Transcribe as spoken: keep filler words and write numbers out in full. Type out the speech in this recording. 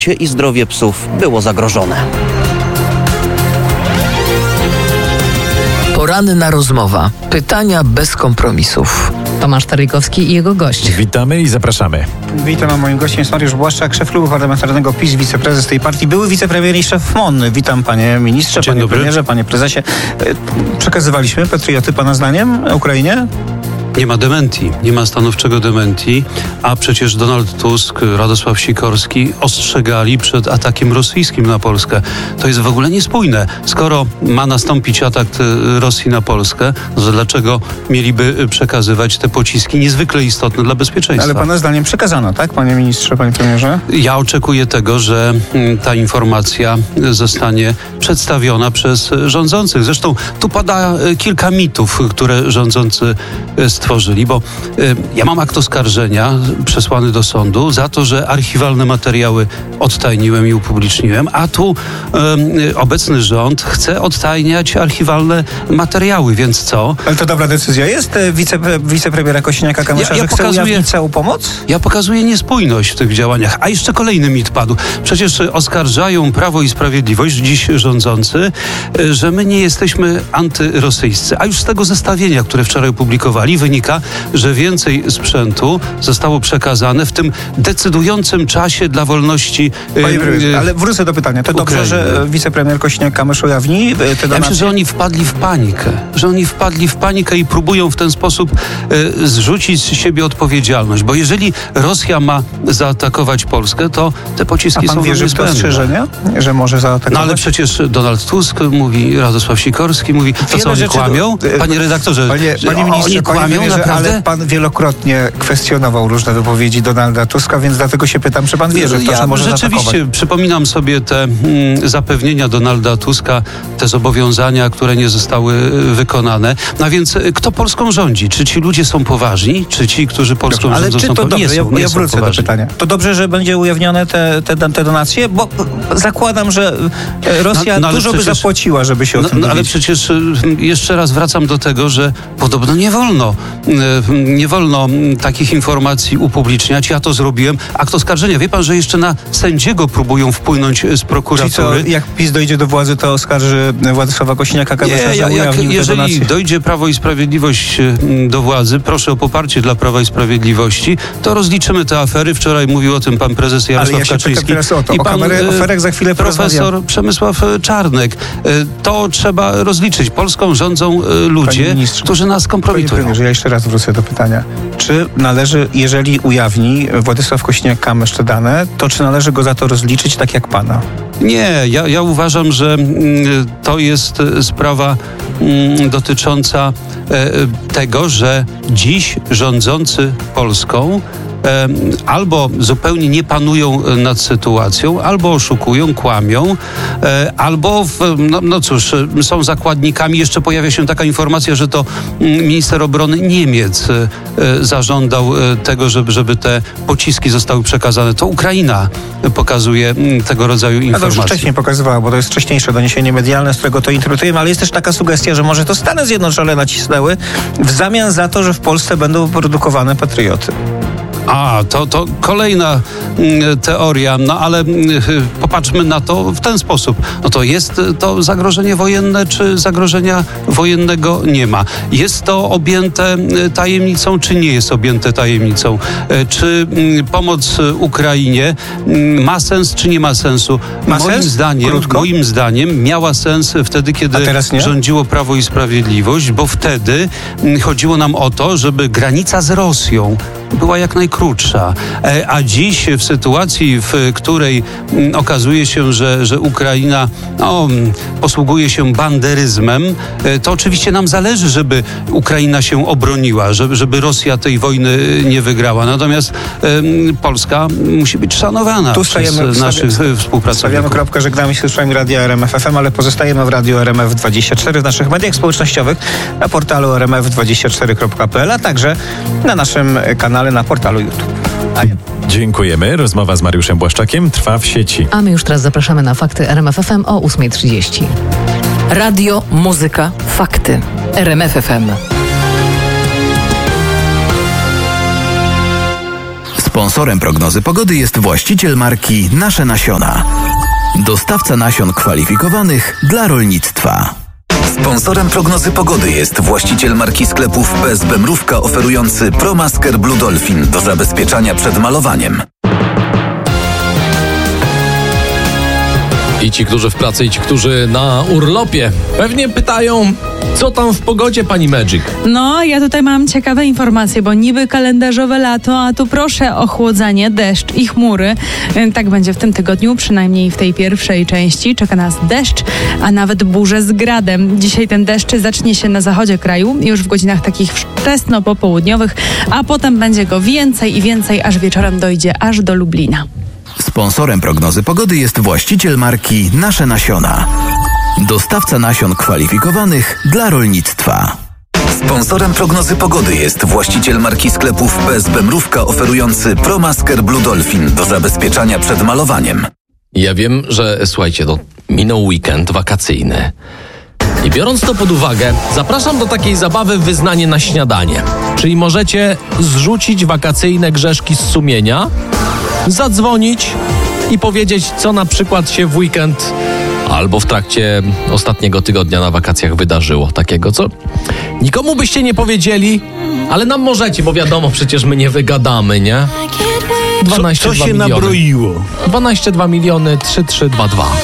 i zdrowie psów było zagrożone. Poranna rozmowa. Pytania bez kompromisów. Tomasz Tarykowski i jego gość. Witamy i zapraszamy. Witam, a moim gościem jest Mariusz Błaszczak, szef klubu parlamentarnego PiS, wiceprezes tej partii, były wicepremier i szef M O N. Witam panie ministrze, Dzień panie dobry. premierze, panie prezesie. Przekazywaliśmy patrioty pana zdaniem Ukrainie? Nie ma dementi, nie ma stanowczego dementi, a przecież Donald Tusk, Radosław Sikorski ostrzegali przed atakiem rosyjskim na Polskę. To jest w ogóle niespójne. Skoro ma nastąpić atak Rosji na Polskę, to dlaczego mieliby przekazywać te pociski niezwykle istotne dla bezpieczeństwa? Ale pana zdaniem przekazano, tak, panie ministrze, panie premierze? Ja oczekuję tego, że ta informacja zostanie przedstawiona przez rządzących. Zresztą tu pada kilka mitów, które rządzący stworzyli, bo y, ja mam akt oskarżenia przesłany do sądu za to, że archiwalne materiały odtajniłem i upubliczniłem, a tu y, obecny rząd chce odtajniać archiwalne materiały, więc co? Ale to dobra decyzja jest wice, wicepremiera Kosiniaka-Kamysza, Ja- ja że chce pokazuję- ujawnić całą pomoc? Ja pokazuję niespójność w tych działaniach. A jeszcze kolejny mit padł. Przecież oskarżają Prawo i Sprawiedliwość, dziś rządzący, y, że my nie jesteśmy antyrosyjscy. A już z tego zestawienia, które wczoraj opublikowali, wynika, że więcej sprzętu zostało przekazane w tym decydującym czasie dla wolności. Panie y, premierze, y, ale wrócę do pytania. To dobrze, Ukrainy. że wicepremier Kosiniak-Kamysz ujawni te Ja donacje? myślę, że oni wpadli w panikę, że oni wpadli w panikę i próbują w ten sposób y, zrzucić z siebie odpowiedzialność, bo jeżeli Rosja ma zaatakować Polskę, to te A pociski pan są wierzy w te niezbędne. ostrzeżenia, że może zaatakować? No ale przecież Donald Tusk mówi, Radosław Sikorski mówi, to Wiele co oni rzeczy kłamią? do- Panie redaktorze, Panie, że panie ministrze, oni panie kłamią premierze, naprawdę? ale pan wielokrotnie kwestionował różne wypowiedzi Donalda Tuska, więc dlatego się pytam, czy pan wierzy w to, ja że może rzeczywiście zaatakować? przypominam sobie te mm, zapewnienia Donalda Tuska, te zobowiązania, które nie zostały y, wykonane. No a więc y, kto Polską rządzi? Czy ci ludzie są poważni? Czy ci, którzy Polską Ale rządzą, czy są to poważni? dobrze? Nie są, Ja, nie ja są wrócę do poważni. pytania. To dobrze, że będzie ujawnione te, te, te donacje? Bo zakładam, że e, Rosja No- no ale dużo by przecież- zapłaciła, żeby się o No, tym no ale dowiedzieć. przecież y, jeszcze raz wracam do tego, że podobno nie wolno, y, nie wolno y, takich informacji upubliczniać. Ja to zrobiłem. Akt oskarżenia. Wie pan, że jeszcze na sędziego próbują wpłynąć z Czyli co, prokuratury. jak PiS dojdzie do władzy, to oskarży Władysława Kosiniaka-Kamysza, Nie, że ja, jak, ujawnił te jeżeli donacje? dojdzie Prawo i Sprawiedliwość y, do władzy, proszę o poparcie dla Prawa i Sprawiedliwości, to rozliczymy te afery. Wczoraj mówił o tym pan prezes Ale Jarosław ja się pytam Kaczyński teraz o to. i O pan kamerę, y, aferach za chwilę porozmawiamy. profesor Przemysław y, Czarnek. Y, To trzeba rozliczyć. Polską rządzą y, ludzie, ministrze, którzy nas Panie kompromitują. premierze, ja jeszcze raz wrócę do pytania. Czy należy, jeżeli ujawni Władysław Kosiniak-Kamysz te dane, to czy należy go za to rozliczyć tak jak pana? Nie, ja, ja uważam, że mm, to jest e, sprawa mm, dotycząca e, tego, że dziś rządzący Polską e, albo zupełnie nie panują nad sytuacją, albo oszukują, kłamią, e, albo w, no, no cóż, e, są zakładnikami. Jeszcze pojawia się taka informacja, że to mm, minister obrony Niemiec e, e, zażądał e, tego, żeby, żeby te pociski zostały przekazane. To Ukraina pokazuje mm, tego rodzaju Ja to już informacje. wcześniej pokazywała, bo to jest wcześniejsze doniesienie medialne, z którego to interpretujemy, ale jest też taka sugestia, że może to Stany Zjednoczone nacisnęły w zamian za to, że w Polsce będą produkowane patrioty. A, to, to kolejna mm, teoria, no ale mm, popatrzmy na to w ten sposób. No to jest to zagrożenie wojenne, czy zagrożenia wojennego nie ma? Jest to objęte y, tajemnicą, czy nie jest objęte tajemnicą? Y, Czy mm, pomoc Ukrainie mm, ma sens, czy nie ma sensu? Ma moim sens? zdaniem, Krótko. moim zdaniem miała sens wtedy, kiedy A teraz nie? rządziło Prawo i Sprawiedliwość, bo wtedy mm, chodziło nam o to, żeby granica z Rosją była jak najkrótsza. E, A dziś w sytuacji, w której mm, okazuje się, że, że Ukraina no, mm, posługuje się banderyzmem, e, to oczywiście nam zależy, żeby Ukraina się obroniła, żeby, żeby Rosja tej wojny nie wygrała. Natomiast em, Polska musi być szanowana Tu przez stajemy- naszych stawiamy współpracowników. kropkę, żegnamy się z słuchaczami Radia R M F F M, ale pozostajemy w Radiu R M F dwadzieścia cztery, w naszych mediach społecznościowych, na portalu r m f dwadzieścia cztery kropka p l, a także na naszym kanale na portalu YouTube. A ja. Dziękujemy. Rozmowa z Mariuszem Błaszczakiem trwa w sieci. A my już teraz zapraszamy na fakty R M F F M o ósma trzydzieści. Radio, muzyka, fakty. R M F F M. Sponsorem prognozy pogody jest właściciel marki Nasze Nasiona. Dostawca nasion kwalifikowanych dla rolnictwa. Sponsorem prognozy pogody jest właściciel marki sklepów P S B Mrówka oferujący ProMasker Blue Dolphin do zabezpieczania przed malowaniem. I ci, którzy w pracy, i ci, którzy na urlopie, pewnie pytają, co tam w pogodzie, pani Magic? No, ja tutaj mam ciekawe informacje, bo niby kalendarzowe lato, a tu proszę ochłodzenie, deszcz i chmury. Tak będzie w tym tygodniu, przynajmniej w tej pierwszej części. Czeka nas deszcz, a nawet burze z gradem. Dzisiaj ten deszcz zacznie się na zachodzie kraju, już w godzinach takich wczesno-popołudniowych, a potem będzie go więcej i więcej, aż wieczorem dojdzie aż do Lublina. Sponsorem prognozy pogody jest właściciel marki Nasze Nasiona. Dostawca nasion kwalifikowanych dla rolnictwa. Sponsorem prognozy pogody jest właściciel marki sklepów P S B Mrówka oferujący ProMasker Blue Dolphin do zabezpieczania przed malowaniem. Ja wiem, że słuchajcie, no, minął weekend wakacyjny. I biorąc to pod uwagę, zapraszam do takiej zabawy wyznanie na śniadanie. Czyli możecie zrzucić wakacyjne grzeszki z sumienia, zadzwonić i powiedzieć, co na przykład się w weekend albo w trakcie ostatniego tygodnia na wakacjach wydarzyło. Takiego, co nikomu byście nie powiedzieli, ale nam możecie, bo wiadomo, przecież my nie wygadamy, nie? dwanaście, Co, co się miliony. nabroiło? dwanaście, dwa miliony, trzy trzy dwa dwa.